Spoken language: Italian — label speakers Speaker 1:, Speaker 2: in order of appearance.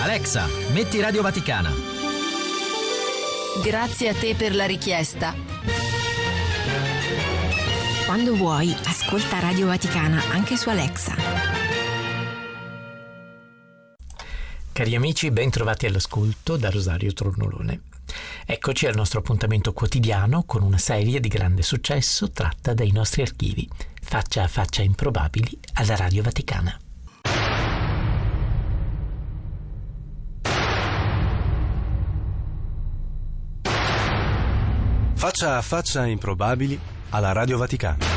Speaker 1: Alexa, metti Radio Vaticana.
Speaker 2: Grazie a te per la richiesta.
Speaker 3: Quando vuoi, ascolta Radio Vaticana anche su Alexa.
Speaker 4: Cari amici, ben trovati all'ascolto da Rosario Tornolone. Eccoci al nostro appuntamento quotidiano con una serie di grande successo tratta dai nostri archivi, faccia a faccia improbabili alla Radio Vaticana.
Speaker 5: Faccia a faccia improbabili alla Radio Vaticana.